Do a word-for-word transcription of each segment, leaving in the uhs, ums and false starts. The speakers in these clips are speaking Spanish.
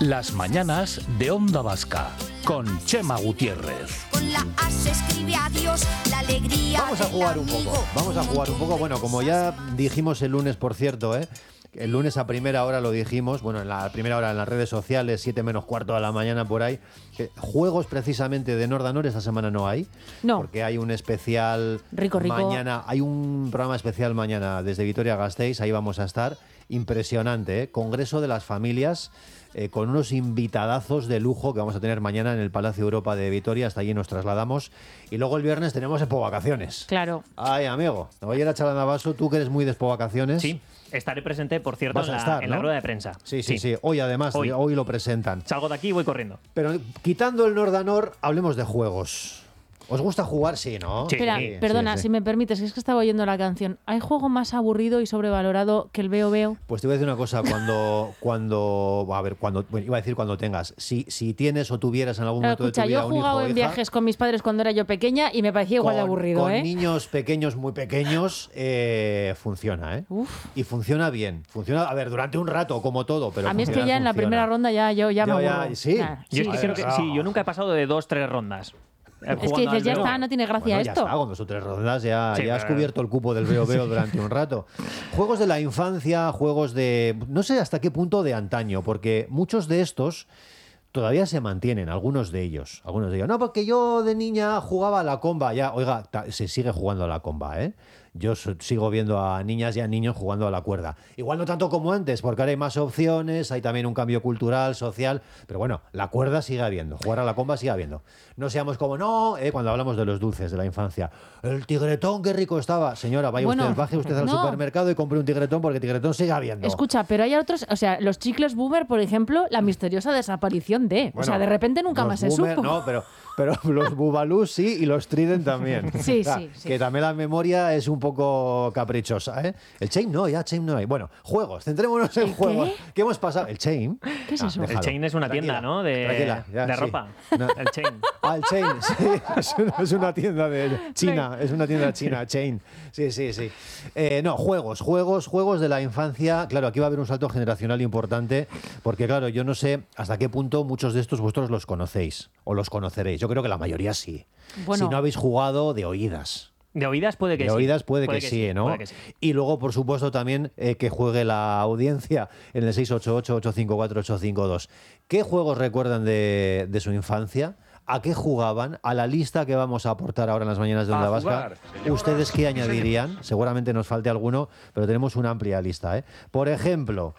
Las mañanas de Onda Vasca con Chema Gutiérrez. Con la A se escribe adiós, la alegría. Vamos a jugar un poco, vamos a jugar un poco. Bueno, como ya dijimos el lunes, por cierto, ¿eh? El lunes a primera hora lo dijimos, bueno, en la primera hora en las redes sociales, siete menos cuarto de la mañana por ahí. Que juegos precisamente de Nordanor esta semana no hay. No. Porque hay un especial rico, rico. mañana, hay un programa especial mañana desde Vitoria-Gasteiz, ahí vamos a estar. Impresionante, ¿eh? Congreso de las Familias. Eh, con unos invitadazos de lujo que vamos a tener mañana en el Palacio Europa de Vitoria. Hasta allí nos trasladamos. Y luego el viernes tenemos Expo Vacaciones. Claro. Ay, amigo, te voy a ir a Chalandabaso, tú que eres muy de Expo Vacaciones. Sí, estaré presente, por cierto, Vas en a la, estar, en ¿no? la rueda de prensa. Sí, sí, sí. Hoy además, hoy. hoy lo presentan. Salgo de aquí y voy corriendo. Pero quitando el Nordanor, hablemos de juegos. ¿Os gusta jugar? Sí, ¿no? Sí. Espera, Sí, perdona, sí, sí. si me permites, es que estaba oyendo la canción. ¿Hay juego más aburrido y sobrevalorado que el Veo Veo? Pues te voy a decir una cosa, cuando, cuando, a ver, cuando, bueno, iba a decir cuando tengas, si, si tienes o tuvieras en algún Claro, momento escucha, de tu vida yo he un hijo jugado o en hija, viajes con mis padres cuando era yo pequeña y me parecía igual de con- aburrido, con ¿eh? niños pequeños, muy pequeños, eh, funciona, ¿eh? Uf. Y funciona bien. Funciona, a ver, durante un rato, como todo, pero A mí es que funcionar ya en la funciona. primera ronda ya yo ya, Ya, me ya, aburro. sí. Nah, Yo es sí, que sí. creo que Ah. sí, yo nunca he pasado de dos, tres rondas. Eh, Es que jugando dices, al ya Veo. está, no tiene gracia Bueno, ya esto. está, con dos o tres rondas ya, Sí, ya has pero- cubierto el cupo del Veo Veo durante un rato. Juegos de la infancia, juegos de... no sé hasta qué punto de antaño, porque muchos de estos todavía se mantienen, algunos de ellos. Algunos de ellos. No, porque yo de niña jugaba a la comba. Ya, oiga, ta- se sigue jugando a la comba, ¿eh? Yo so- sigo viendo a niñas y a niños jugando a la cuerda. Igual no tanto como antes, porque ahora hay más opciones, hay también un cambio cultural, social, pero bueno, la cuerda sigue habiendo, jugar a la comba sigue habiendo. No seamos como, no, eh, cuando hablamos de los dulces de la infancia. El tigretón, qué rico estaba. Señora, vaya Bueno, usted, baje usted al no. supermercado y compre un tigretón, porque tigretón sigue habiendo. Escucha, pero hay otros, o sea, los chicles Boomer, por ejemplo, la misteriosa desaparición de, o sea, de repente nunca los más se Boomer, supo. No, pero, pero los Bubalú sí y los Trident también. Sí, O sea, sí, sí. Que también la memoria es un poco caprichosa, ¿eh? El Chain no, ya Chain no hay. Bueno, juegos, centrémonos en ¿El juegos. qué? ¿Qué hemos pasado? El Chain. ¿Qué es eso? El Chain es una Tranquila, tienda, ¿no? De, tranquila, ya, de sí. ropa. No. El Chain. Ah, el Chain, sí, es una, es una tienda de China, es una tienda china, Chain. Sí, sí, sí. Eh, no, juegos, juegos, juegos de la infancia. Claro, aquí va a haber un salto generacional importante, porque claro, yo no sé hasta qué punto muchos de estos vosotros los conocéis o los conoceréis. Yo creo que la mayoría sí. Bueno. Si no habéis jugado, de oídas. De oídas puede que De sí. oídas puede, que, sí, ¿no? puede que sí. Y luego, por supuesto, también eh, que juegue la audiencia en el seis ocho ocho, ocho cinco cuatro, ocho cinco dos. ¿Qué juegos recuerdan de, de su infancia? ¿A qué jugaban? A la lista que vamos a aportar ahora en las mañanas de Onda Vasca. ¿Ustedes qué añadirían? Seguramente nos falte alguno, pero tenemos una amplia lista, ¿eh? Por ejemplo...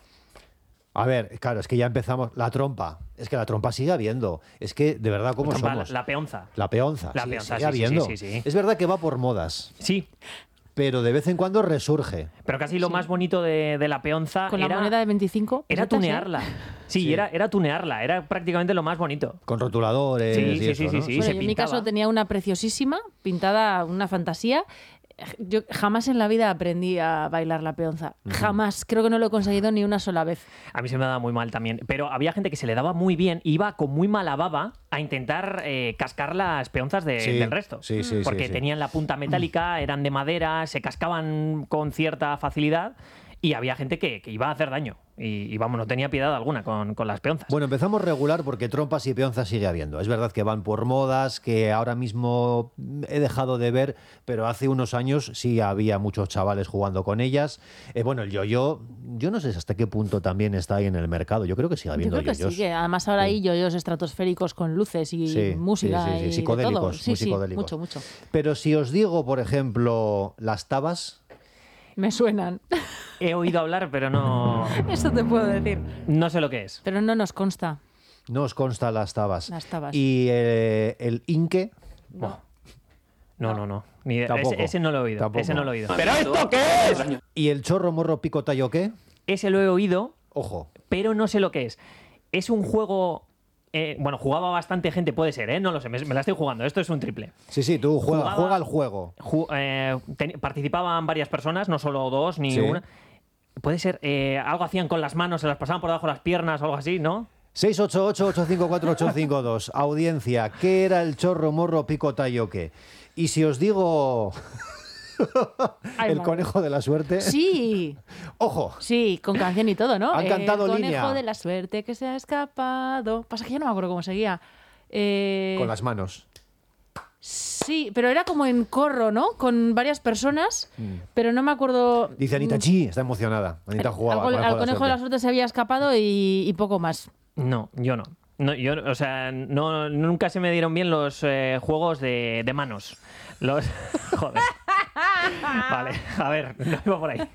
A ver, claro, es que ya empezamos. La trompa. Es que la trompa sigue habiendo. Es que, de verdad, ¿cómo Trompa, somos? La, la peonza. La peonza. La sí, peonza, sigue sí, sí, habiendo. sí, sí, sí. Es verdad que va por modas, Sí, pero de vez en cuando resurge. pero casi lo más bonito de, de la peonza Con la era, moneda de veinticinco. era pesetas, ¿eh? tunearla. Sí, Sí. Era, era tunearla. Era prácticamente lo más bonito. Con rotuladores Sí, y sí, eso, sí, sí, ¿no? sí. Bueno, se yo en mi pintaba. caso tenía una preciosísima, pintada, una fantasía. Yo jamás en la vida aprendí a bailar la peonza. Jamás. Creo que no lo he conseguido ni una sola vez. A mí se me daba muy mal también. Pero había gente que se le daba muy bien y iba con muy mala baba a intentar eh, cascar las peonzas de- Sí, del resto. sí, sí, Porque sí, sí. tenían la punta metálica, eran de madera, se cascaban con cierta facilidad y había gente que, que iba a hacer daño. Y, y vamos, no tenía piedad alguna con, con las peonzas. Bueno, empezamos regular porque trompas y peonzas sigue habiendo. Es verdad que van por modas, que ahora mismo he dejado de ver, pero hace unos años sí había muchos chavales jugando con ellas. Eh, bueno, el yo-yo, yo no sé hasta qué punto también está ahí en el mercado. Yo creo que sigue Yo habiendo creo que yo-yos. sí, que además ahora Sí. hay yoyos estratosféricos con luces y Sí, música sí, sí, sí, y de psicodélicos, todo. muy Sí, sí, psicodélicos. mucho, mucho. Pero si os digo, por ejemplo, las tabas, Me suenan. He oído hablar, pero no, Eso te puedo decir. no sé lo que es. Pero no nos consta. no os consta las tabas. Las tabas. Y eh, el inque, Buah. No, no, no. Ni idea. Tampoco. Ese, ese no lo he oído. Tampoco. Ese no lo he oído. ¿Pero esto qué es? y el chorro, morro, pico, tallo, ¿qué? Ese lo he oído, Ojo. pero no sé lo que es. Es un juego... eh, bueno, jugaba bastante gente, puede ser, ¿eh? No lo sé, me, me la estoy jugando. Esto es un triple. Sí, sí, tú juega, Jugaba- juega al juego. Ju- eh, ten- participaban varias personas, no solo dos ni Sí. una. Puede ser, eh, algo hacían con las manos, se las pasaban por debajo de las piernas o algo así, ¿no? seis ocho ocho, ocho cinco cuatro, ocho cinco dos. Audiencia, ¿qué era el chorro, morro, pico, tallo, qué? Y si os digo... Ay, el madre. conejo de la suerte. Sí, ¡Ojo! sí, con canción y todo, ¿no? Han cantado el línea. conejo de la suerte que se ha escapado. Pasa que ya no me acuerdo cómo seguía. Eh, Con las manos. Sí, pero era como en corro, ¿no? Con varias personas, pero no me acuerdo. Dice Anita Chi, está emocionada. Anita jugaba Algo- al al conejo de la suerte se había escapado y, y poco más. No, yo no. No, yo, o sea, no, nunca se me dieron bien los eh, juegos de, de manos. Los. Joder. Vale, a ver, no iba por ahí.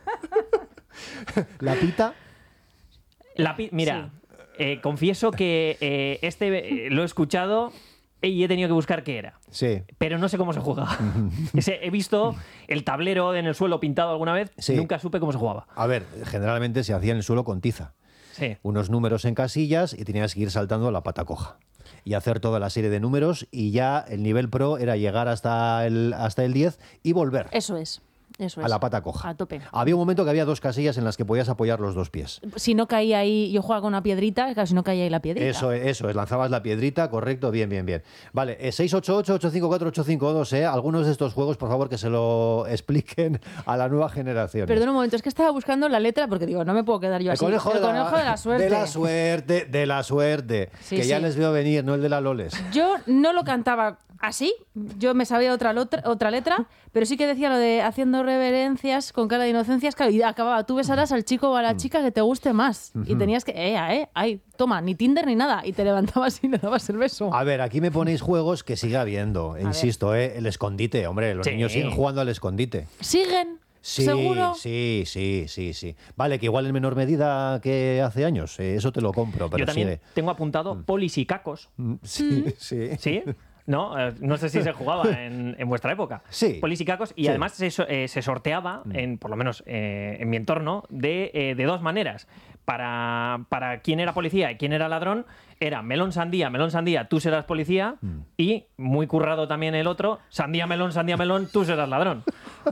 La pita. La pi- Mira, eh, confieso que eh, este eh, lo he escuchado y he tenido que buscar qué era. Sí. Pero no sé cómo se jugaba. Ese- he visto el tablero en el suelo pintado alguna vez, Sí. nunca supe cómo se jugaba. A ver, generalmente se hacía en el suelo con tiza. Sí. Unos números en casillas y tenías que ir saltando a la pata coja. Y hacer toda la serie de números y ya el nivel pro era llegar hasta el, hasta el diez y volver Eso es. Eso es. a la pata coja. A tope. Había un momento que había dos casillas en las que podías apoyar los dos pies. Si no caía ahí, yo jugaba con una piedrita, claro, si no caía ahí la piedrita. Eso, es, eso es, lanzabas la piedrita, correcto, bien, bien, bien. Vale, eh, seis ocho ocho, ocho cinco cuatro, ocho cinco dos, ¿eh? Algunos de estos juegos, por favor, que se lo expliquen a la nueva generación. Perdón un momento, es que estaba buscando la letra porque digo, no me puedo quedar yo El así. conejo, el de, conejo la, de la suerte. De la suerte, de la suerte. Sí, que ya sí. les veo venir, no el de la Loles. Yo no lo cantaba así, yo me sabía otra, lotra- otra letra, pero sí que decía lo de haciendo reverencias con cara de inocencias, claro, y acababa, tú besarás al chico o a la chica que te guste más. Y tenías que, eh, eh, ay, toma, ni Tinder ni nada, y te levantabas y le dabas el beso. A ver, aquí me ponéis juegos que sigue habiendo, insisto, ¿eh? El escondite, hombre, los Sí. niños siguen jugando al escondite. ¿Siguen? Sí, ¿Seguro? sí, sí, sí, sí. Vale, que igual en menor medida que hace años, eh, eso te lo compro, pero Yo también sigue. tengo apuntado polis y cacos. Mm, Sí, sí. ¿Sí? ¿No? Eh, no sé si se jugaba en, en vuestra época. Sí. Polis y cacos. Y Sí. además se, so- eh, se sorteaba, en, por lo menos eh, en mi entorno, de, eh, de dos maneras. Para, para quién era policía y quién era ladrón, era melón, sandía, melón, sandía, tú serás policía. Y muy currado también el otro, sandía, melón, sandía, melón, tú serás ladrón.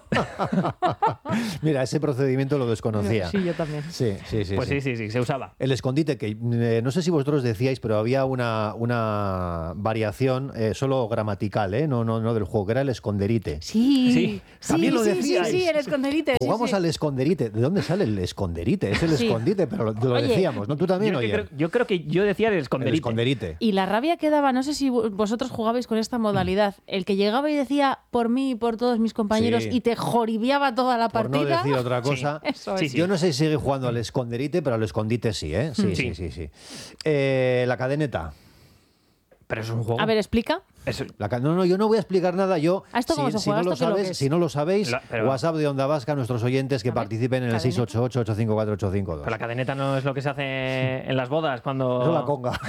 Mira, ese procedimiento lo desconocía. Sí, yo también. Sí, sí, sí. Pues sí. sí, sí, sí, se usaba. El escondite, que eh, no sé si vosotros decíais, pero había una, una variación eh, solo gramatical, ¿eh? no, no, no del juego, que era el esconderite. Sí, Sí. También lo sí, decíais. Sí, sí, el esconderite. sí, Jugamos sí. al esconderite. ¿De dónde sale el esconderite? Es el Sí. escondite, pero lo, lo Oye, decíamos, ¿no? Tú también, Yo, oye. creo, yo creo que yo decía el El esconderite. esconderite. Y la rabia que daba, no sé si vo- vosotros jugabais con esta modalidad, el que llegaba y decía por mí y por todos mis compañeros Sí. y te joribiaba toda la Por no partida. decir otra cosa. Eso Sí, es. sí. Yo no sé si sigue jugando al esconderite, pero al escondite sí, ¿eh? Sí, sí, sí. Sí. sí. Eh, la cadeneta. Pero es un juego. A ver, explica. Es- La ca- no, no, yo no voy a explicar nada. Yo, ¿A esto si, cómo se si juega? no lo ¿Esto qué es lo sabes, que es? si no lo sabéis, La- pero- WhatsApp de Onda Vasca a nuestros oyentes que A ver, participen en el cadeneta. seis ocho ocho, ocho cinco cuatro, ocho cinco dos. pero la cadeneta no es lo que se hace en las bodas cuando. Eso es la conga.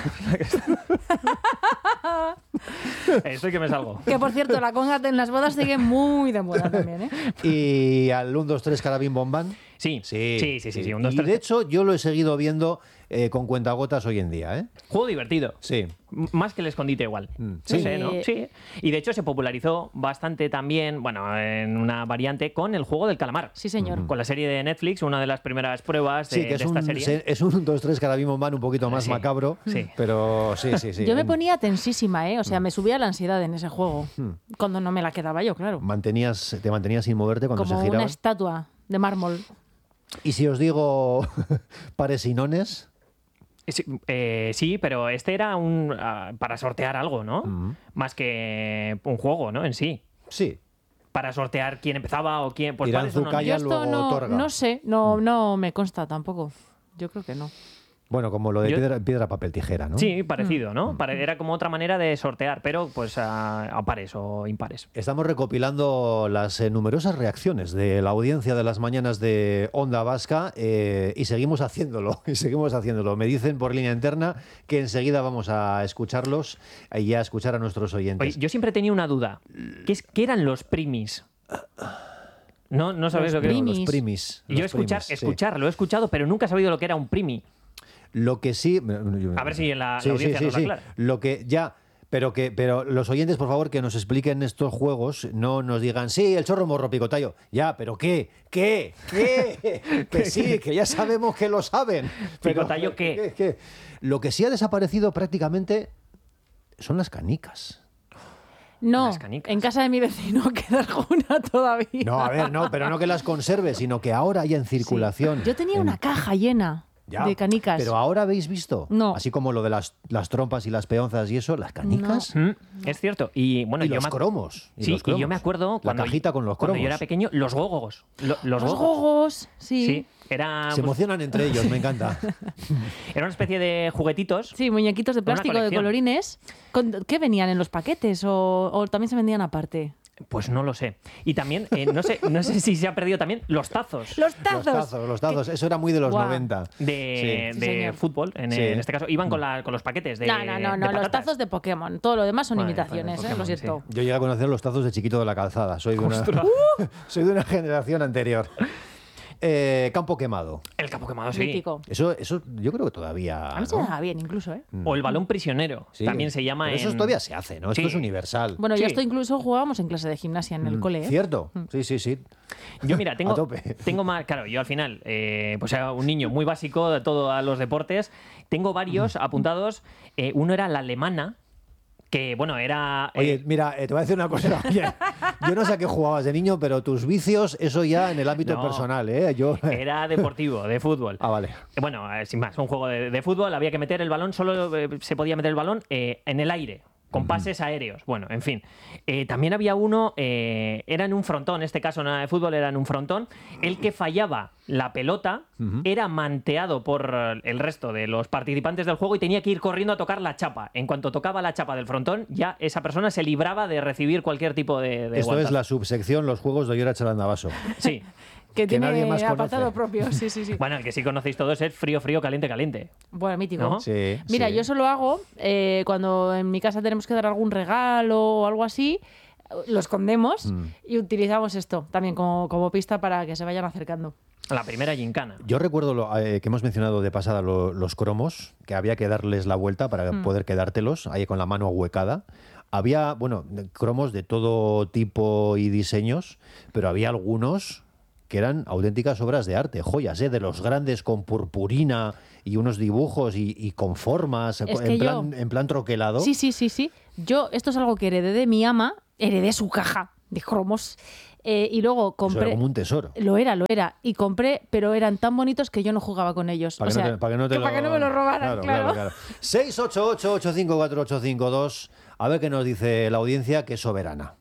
Estoy que me salgo. Que por cierto, la conga en las bodas sigue muy de moda también, ¿eh? Y al uno, dos, tres, carabín, bombán. Sí, Sí, sí, sí, sí, sí, un, dos, y tres. de hecho, yo lo he seguido viendo eh, con cuentagotas hoy en día, ¿eh? Juego divertido. Sí. M- Más que el escondite igual. Mm, No sí. sé, ¿no? Eh, Sí. Y de hecho se popularizó bastante también, bueno, en una variante con el juego del calamar. Sí, señor. Con la serie de Netflix, una de las primeras pruebas de, Sí, que de es esta un, serie. se- es un dos, tres, carabín, bombán un poquito más Sí, macabro. sí. Pero sí, sí, sí. Yo me En- ponía tensísima, ¿eh? O sea, me subía la ansiedad en ese juego. Hmm. Cuando no me la quedaba yo, claro. Mantenías, te mantenías sin moverte cuando Como se una giraba. estatua de mármol. Y si os digo pares y nones, Sí, eh, sí, pero este era un ah, para sortear algo, ¿no? Mm. Más que un juego, ¿no? En sí. sí. Para sortear quién empezaba o quién. Pues Irán pares o no. Zucaya. Yo Ya esto luego no, otorga. no sé, no, no me consta tampoco. Yo creo que no. Bueno, como lo de Yo- piedra, piedra, papel, tijera, ¿no? Sí, Mm. parecido, ¿no? Pare- Era como otra manera de sortear, pero pues a, a pares o impares. Estamos recopilando las eh, numerosas reacciones de la audiencia de las mañanas de Onda Vasca eh, y seguimos haciéndolo, y seguimos haciéndolo. Me dicen por línea interna que enseguida vamos a escucharlos y a escuchar a nuestros oyentes. Oye, yo siempre tenía una duda. ¿Qué, es, qué eran los primis? No, no sabes Los lo que No, primis. los primis. Yo los escuchar, primis, sí. escuchar, lo he escuchado, pero nunca he sabido lo que era un primi. Lo que sí... A ver si en la- la Sí, sí, audiencia sí, nos lo sí. aclara. Lo que ya... Pero que, pero los oyentes, por favor, que nos expliquen estos juegos, no nos digan, sí, el chorro morro picotayo. Ya, pero ¿qué? ¿Qué? ¿Qué? Que sí, que ya sabemos que lo saben. Pero, ¿Picotayo qué? Lo que sí ha desaparecido prácticamente son las canicas. No, Las canicas. en casa de mi vecino queda alguna todavía. No, a ver, no, pero no que las conserve, sino que ahora haya en circulación. Yo tenía En- una caja llena Ya, de canicas. Pero ahora habéis visto. No. Así como lo de las, las trompas y las peonzas y eso, las canicas Mm, es cierto. Y bueno, y yo los me ac- cromos. Y Sí, los y yo cromos. me acuerdo cuando, la cajita con los cuando cromos. yo era pequeño, los gogos. Lo- los, Los gogos. gogos, sí. Sí, era, Se emocionan entre ellos, me encanta. era una especie de juguetitos. Sí, muñequitos de Una plástico, de colección. colorines. Con- ¿Qué venían en los paquetes o, o también se vendían aparte? Pues no lo sé. Y también, eh, no sé no sé si se ha perdido también los tazos. ¡Los Los tazos! tazos, los tazos. Eso era muy de los Guau. noventa. De, Sí. de Sí, señor. fútbol, en, Sí. en este caso, iban con, la, con los paquetes de No, no, no, de no, los patatas. tazos de Pokémon. Todo lo demás son Vale, imitaciones, vale, ¿eh? Lo Pokémon, siento. sí. Yo llegué a conocer los tazos de chiquito de la calzada. Soy de una, Ostras. soy de una generación anterior. Eh, campo quemado. El capo quemado, sí. Mítico. Eso, eso yo creo que todavía. A mí se ¿no? me daba bien incluso, ¿eh? O el balón prisionero. Sí. También se llama Pero eso en- todavía se hace, ¿no? Esto Sí. es universal. Bueno, Sí. yo esto incluso jugábamos en clase de gimnasia en el cole, ¿eh? ¿Cierto? Sí, sí, sí. Yo, mira, tengo, A tope. tengo más. Claro, yo al final, eh, pues era un niño muy básico de todo a los deportes. Tengo varios apuntados. Eh, uno era la alemana, que bueno, era. eh, Oye, mira, eh, te voy a decir una cosa. Oye, yo no sé a qué jugabas de niño, pero tus vicios, eso ya en el ámbito No. personal, ¿eh? Yo... era deportivo, de fútbol. Ah, vale. Eh, Bueno, eh, sin más, un juego de, de fútbol, había que meter el balón, solo eh, se podía meter el balón eh, en el aire, con pases aéreos. Bueno, en fin. Eh, también había uno, eh, era en un frontón, en este caso nada de fútbol, era en un frontón. El que fallaba la pelota era manteado por el resto de los participantes del juego y tenía que ir corriendo a tocar la chapa. En cuanto tocaba la chapa del frontón, ya esa persona se libraba de recibir cualquier tipo de, de Esto es guantazo. la subsección Los Juegos de Ollora Chalandavaso. Sí. Que, que tiene nadie más apartado conoce. propio, sí, sí, sí. Bueno, el que sí conocéis todos es frío, frío, caliente, caliente. Bueno, mítico. ¿No? Sí, Mira, sí. yo eso lo hago eh, cuando en mi casa tenemos que dar algún regalo o algo así, lo escondemos Mm. y utilizamos esto también como, como pista para que se vayan acercando. La primera gincana. Yo recuerdo lo, eh, que hemos mencionado de pasada lo- los cromos, que había que darles la vuelta para Mm. poder quedártelos ahí con la mano ahuecada. Había, bueno, de- cromos de todo tipo y diseños, pero había algunos que eran auténticas obras de arte, joyas, ¿eh? De los grandes con purpurina y unos dibujos y, y con formas, Es en, que plan, yo- en plan troquelado. Sí, sí, sí, sí. Yo, esto es algo que heredé de mi ama, heredé su caja de cromos eh, y luego Eso era compré... como un tesoro. Lo era, lo era. Y compré, pero eran tan bonitos que yo no jugaba con ellos. Para o que, sea, no te, para que no te que lo... para que no me lo robaran, claro. seis ocho ocho, ocho cinco cuatro, ocho cinco dos. A ver qué nos dice la audiencia, que es soberana.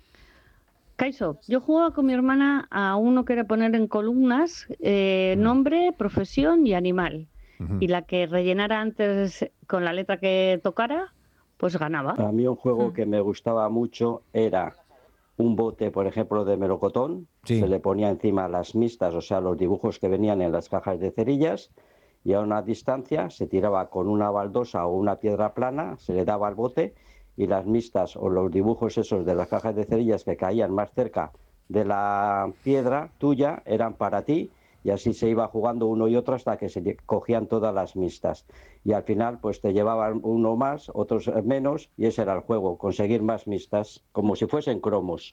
Caiso, yo jugaba con mi hermana a uno que era poner en columnas eh, nombre, profesión y animal. Ujú. Y la que rellenara antes con la letra que tocara, pues ganaba. A mí un Mm. juego que me gustaba mucho era un bote, por ejemplo, de melocotón. Sí. Se le ponía encima las mistas, o sea, los dibujos que venían en las cajas de cerillas, y a una distancia se tiraba con una baldosa o una piedra plana, se le daba al bote, y las mistas o los dibujos esos de las cajas de cerillas que caían más cerca de la piedra tuya eran para ti, y así se iba jugando uno y otro hasta que se lle- cogían todas las mistas. Y al final pues te llevaban uno más, otros menos, y ese era el juego, conseguir más mistas, como si fuesen cromos.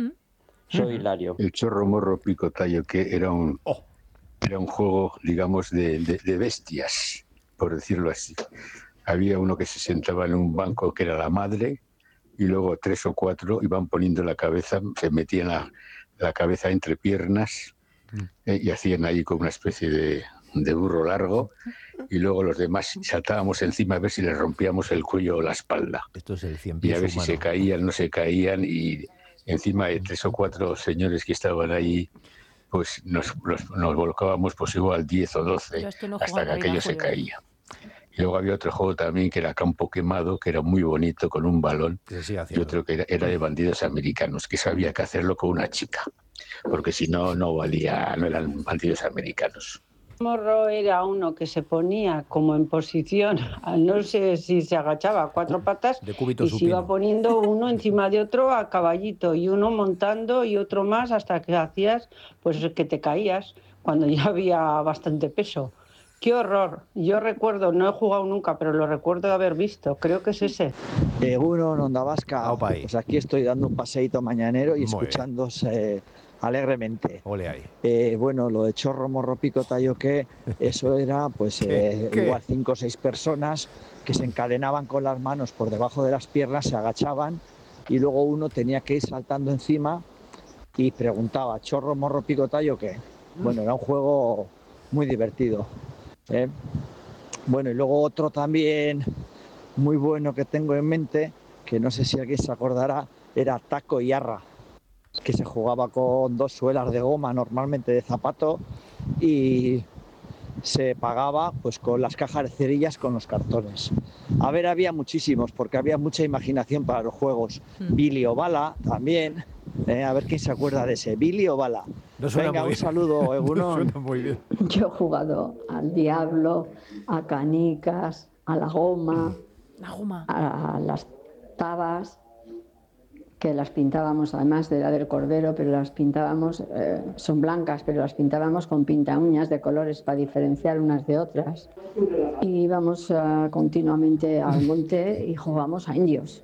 Soy Hilario. El chorro morro picotayo, que era un, Oh. era un juego, digamos, de, de- de bestias, por decirlo así. Había uno que se sentaba en un banco que era la madre, y luego tres o cuatro iban poniendo la cabeza, se metían la, la cabeza entre piernas eh, y hacían ahí como una especie de, de burro largo, y luego los demás saltábamos encima a ver si les rompíamos el cuello o la espalda. Esto es el cien Y pies a ver si humano. se caían, no se caían, y encima de tres o cuatro señores que estaban ahí, pues nos, nos, nos volcábamos pues igual diez o doce Yo esto no he hasta jugado que en la vida, aquello se Julio. caía. Y luego había otro juego también que era Campo Quemado, que era muy bonito, con un balón, Que se sigue y haciendo. otro que era, era de bandidos americanos, que sabía que hacerlo con una chica, porque si no, no valía, no eran bandidos americanos. Morro era uno que se ponía como en posición, no sé si se agachaba a cuatro patas De cúbito y se iba supino. poniendo uno encima de otro a caballito y uno montando y otro más hasta que hacías pues que te caías cuando ya había bastante peso. ¡Qué horror! Yo recuerdo, no he jugado nunca, pero lo recuerdo de haber visto. Creo que es ese. Egunon, Onda Vasca. Aupa ahí. Pues aquí estoy dando un paseíto mañanero y Muy bien. escuchándose alegremente. Ole ahí. Eh, bueno, lo de chorro, morro, pico, tallo, que eso era pues ¿Qué? eh, ¿Qué? igual cinco o seis personas que se encadenaban con las manos por debajo de las piernas, se agachaban y luego uno tenía que ir saltando encima y preguntaba, ¿chorro, morro, pico, tallo o qué? Bueno, era un juego muy divertido, ¿eh? Bueno, y luego otro también muy bueno que tengo en mente, que no sé si alguien se acordará, era taco y arra, que se jugaba con dos suelas de goma, normalmente de zapato, y se pagaba pues con las cajas de cerillas con los cartones. A ver, había muchísimos, porque había mucha imaginación para los juegos. Mm. Billy o Bala también, eh, a ver quién se acuerda de ese, Billy o Bala. No Venga, un bien. saludo, Egunon. No muy bien. Yo he jugado al diablo, a canicas, a la goma, la goma, a las tabas, que las pintábamos, además de la del cordero, pero las pintábamos, eh, son blancas, pero las pintábamos con pinta uñas de colores para diferenciar unas de otras. Y íbamos uh, continuamente al monte y jugábamos a indios.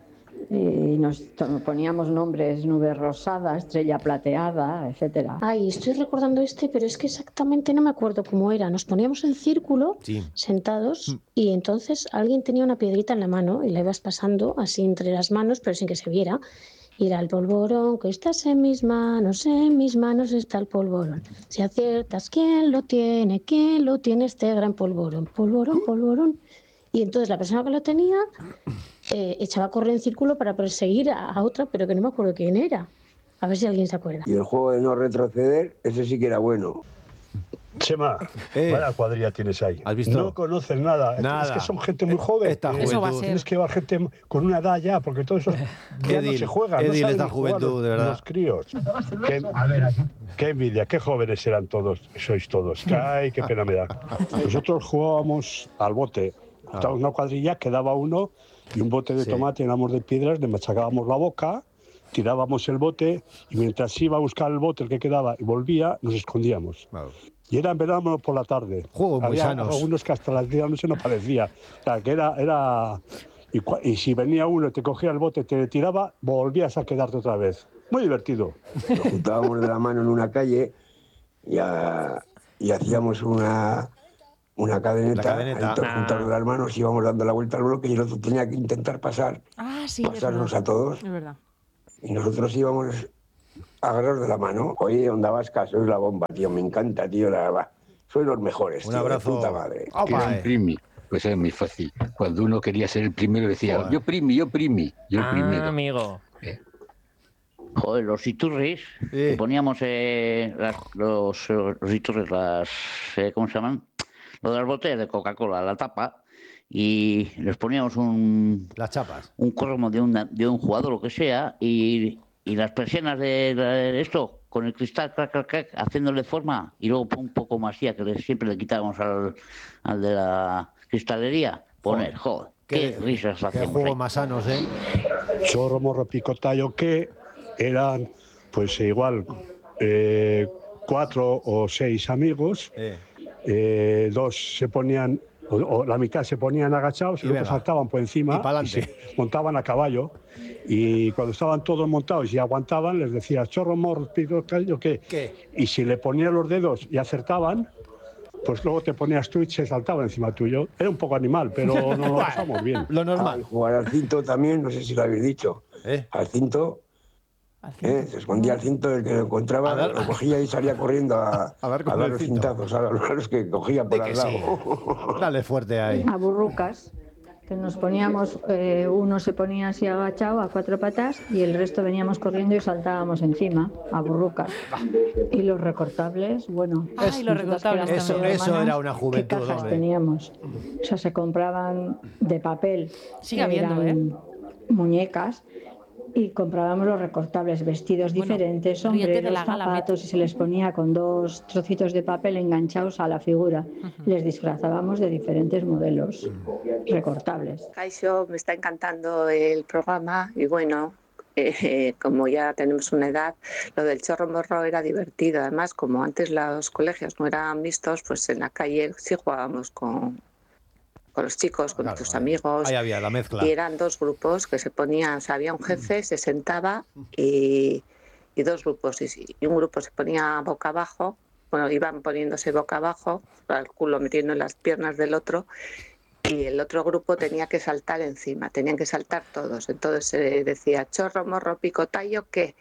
Y nos poníamos nombres, nube rosada, estrella plateada, etcétera. Ay, estoy recordando este, pero es que exactamente no me acuerdo cómo era. Nos poníamos en círculo, sí, sentados, y entonces alguien tenía una piedrita en la mano y la ibas pasando así entre las manos, pero sin que se viera. Y era el polvorón, que estás en mis manos, en mis manos está el polvorón. Si aciertas, ¿quién lo tiene? ¿Quién lo tiene este gran polvorón? Polvorón, polvorón. Y entonces la persona que lo tenía eh, echaba a correr en círculo para perseguir a, a otra, pero que no me acuerdo quién era. A ver si alguien se acuerda. Y el juego de no retroceder, ese sí que era bueno. Chema, eh. vaya cuadrilla tienes ahí. ¿Has visto? No conoces nada. nada. Es que son gente muy joven. Esta eso va a ser. Tienes que llevar gente con una edad ya, porque todo eso ya no se juega. Edil, no esta juventud, los, de verdad. Los críos. Qué, a ver, qué envidia, qué jóvenes eran todos, sois todos. Ay, qué pena me da. Nosotros jugábamos al bote. Estábamos una cuadrilla, quedaba uno y un bote de sí. tomate, llenamos de piedras, le machacábamos la boca, tirábamos el bote y mientras iba a buscar el bote, el que quedaba, y volvía, nos escondíamos. Wow. Y era en verano por la tarde. Juegos muy Había sanos. algunos que hasta las diez de la noche no parecía. O sea, que era... era y, y si venía uno y te cogía el bote, te tiraba, volvías a quedarte otra vez. Muy divertido. Nos juntábamos de la mano en una calle y, a, y hacíamos una... una cadeneta, cadeneta. Ahí juntados de las manos, íbamos dando la vuelta al bloque y el otro tenía que intentar pasar, ah, sí, pasarnos a todos. Es verdad. Y nosotros íbamos agarrados de la mano. Oye, Onda Vasca, sois la bomba, tío, me encanta, tío, la verdad. Sois los mejores, un tío, abrazo. De puta madre. Que era un primi, pues era muy fácil. Cuando uno quería ser el primero decía, Joder. yo primi, yo primi, yo ah, primero. amigo. Eh. Joder, los iturris, sí. poníamos eh, las, los, los iturris, las, eh, ¿cómo se llaman? Lo de las botellas de Coca-Cola, la tapa, y les poníamos un... Las chapas. Un cromo de, una, de un jugador, lo que sea, y, y las persianas de, de esto, con el cristal, crac, crac, crac, haciéndole forma, y luego un poco masía, que le, siempre le quitábamos al, al de la cristalería, poner, joder, qué, qué risas qué hacemos. Qué juegos ahí. más sanos, ¿eh? Chorro, morro, pico, tallo, que eran, pues igual, eh, cuatro o seis amigos... Eh. Eh, dos se ponían, o, o la mitad se ponían agachados y, y los otros saltaban por encima y, y se montaban a caballo. Y cuando estaban todos montados y aguantaban, les decía, chorro, morro, pico, tallo, ¿qué? ¿Qué? Y si le ponían los dedos y acertaban, pues luego te ponías tú y se saltaban encima tuyo. Era un poco animal, pero no lo pasamos bien. Lo normal. Ah, jugar al cinto también, no sé si lo habéis dicho. ¿Eh? Al cinto. ¿Eh? Se escondía el cinto, el que lo encontraba dar, lo cogía y salía corriendo a, a dar, a dar los cintazos a los que cogía por al lado. Sí. Dale fuerte ahí. A burrucas, que nos poníamos, eh, uno se ponía así agachado a cuatro patas y el resto veníamos corriendo y saltábamos encima, a burrucas. Y los recortables, bueno. Ay, es, los recortables eso, también. Eso era una juventud. ¿Qué cajas teníamos? O sea, se compraban de papel. Sigue habiendo, ¿eh? Muñecas. Y comprábamos los recortables, vestidos bueno, diferentes, sombreros, zapatos, y se les ponía con dos trocitos de papel enganchados a la figura. Uh-huh. Les disfrazábamos de diferentes modelos recortables. Kaixo, me está encantando el programa y bueno, eh, como ya tenemos una edad, lo del chorro morro era divertido. Además, como antes los colegios no eran mixtos, pues en la calle sí jugábamos con... con los chicos, con claro, tus amigos. Ahí había la mezcla. Y eran dos grupos que se ponían, o sea, había un jefe, se sentaba y, y dos grupos. Y, y un grupo se ponía boca abajo, bueno, iban poniéndose boca abajo, el culo metiendo en las piernas del otro, y el otro grupo tenía que saltar encima, tenían que saltar todos. Entonces se decía chorro, morro, pico, tallo, ¿qué?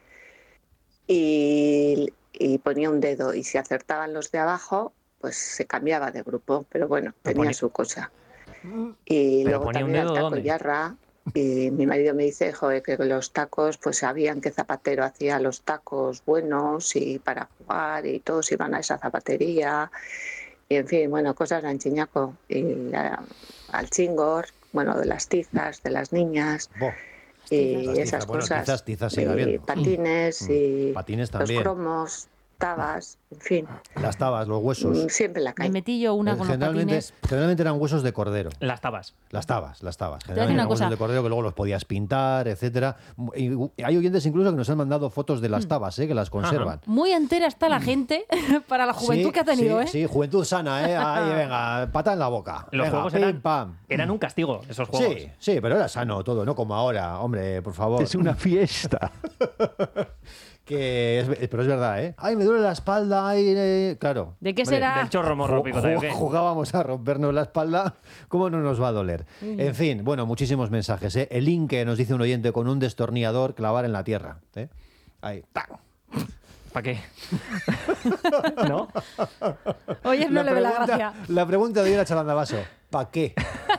Y, y ponía un dedo, y si acertaban los de abajo, pues se cambiaba de grupo, pero bueno, tenía ponía... su cosa. Y pero luego también el taco yarra, y mi marido me dice, joder, que los tacos, pues sabían que Zapatero hacía los tacos buenos y para jugar, y todos iban a esa zapatería, y en fin, bueno, cosas de Anchiñaco, y a, al chingor, bueno, de las tizas, de las niñas, Bo. y las esas tizas, bueno, cosas, tizas, tizas sigue y habiendo. patines, mm. y patines los también. cromos, tabas, en fin. Las tabas, los huesos. Siempre la calle. Me metí yo una con los generalmente, patines. generalmente eran huesos de cordero. Las tabas. Las tabas, las tabas. Te voy a decir Generalmente una eran cosa. huesos de cordero que luego los podías pintar, etcétera. Y hay oyentes incluso que nos han mandado fotos de las tabas, ¿eh? Que las conservan. Ajá. Muy entera está la gente para la juventud sí, que ha tenido, sí, ¿eh? Sí, juventud sana, ¿eh? Ahí, venga, pata en la boca. Los venga, juegos pim, eran, pam. eran un castigo, esos juegos. Sí, sí, pero era sano todo, no como ahora, hombre, por favor. Es una fiesta. Que es, pero es verdad, ¿eh? Ay, me duele la espalda, ay, eh, claro. ¿De qué Hombre, será? Del chorro morro pico tallo, ¿qué? Jugábamos a rompernos la espalda, ¿cómo no nos va a doler? Mm. En fin, bueno, muchísimos mensajes, ¿eh? El link que nos dice un oyente con un destornillador clavar en la tierra, ¿eh? Ahí, ¡tac! ¿Para qué? ¿No? Oye, no le ve la gracia. La pregunta de hoy era Chalanda-Vaso, ¿para qué?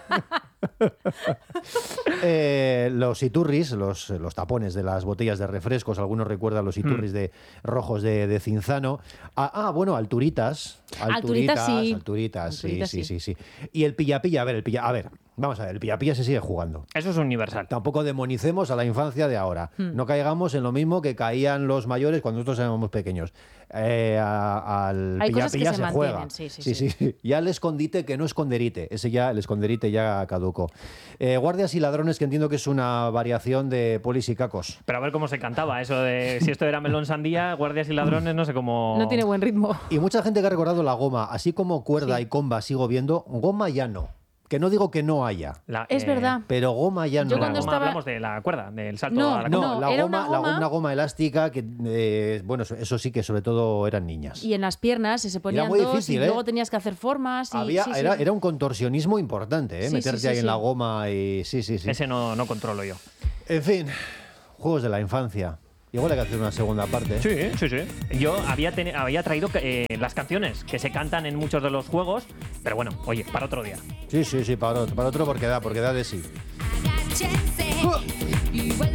eh, los iturris, los, los tapones de las botellas de refrescos, algunos recuerdan los iturris mm. de rojos de, de Cinzano. Ah, ah, bueno, alturitas. Alturitas, alturitas, sí. Alturitas, sí, alturitas sí, sí. sí, sí. Y el pilla-pilla, a ver, el pilla, a ver, vamos a ver, el pilla-pilla se sigue jugando. Eso es universal. Tampoco demonicemos a la infancia de ahora. Hmm. No caigamos en lo mismo que caían los mayores cuando nosotros éramos pequeños. Eh, a, al pilla-pilla se, se juega. Sí sí sí, sí, sí, sí. Ya el escondite que no esconderite. Ese ya, el esconderite ya caducó. Eh, guardias y ladrones, que entiendo que es una variación de polis y cacos. Pero a ver cómo se cantaba eso de si esto era melón sandía, guardias y ladrones, no sé cómo. No tiene buen ritmo. Y mucha gente que ha recordado la goma, así como cuerda sí. y comba sigo viendo, goma ya no. Que no digo que no haya. La, es eh, verdad. Pero goma ya no. Yo cuando goma, estaba... hablamos de la cuerda, del salto no, a la no, goma. No, la era goma, una goma... La, una goma elástica que, eh, bueno, eso sí que sobre todo eran niñas. Y en las piernas se ponían muy dos difícil, y ¿eh? luego tenías que hacer formas. Y, Había, sí, era, sí. era un contorsionismo importante, ¿eh? Sí, Meterte sí, sí, ahí sí. en la goma y... Sí, sí, sí. Ese no, no controlo yo. En fin, juegos de la infancia. Igual hay que hacer una segunda parte. Sí, sí, sí. Yo había, ten, había traído eh, las canciones que se cantan en muchos de los juegos, pero bueno, oye, para otro día. Sí, sí, sí, para otro, para otro porque da, porque da de sí.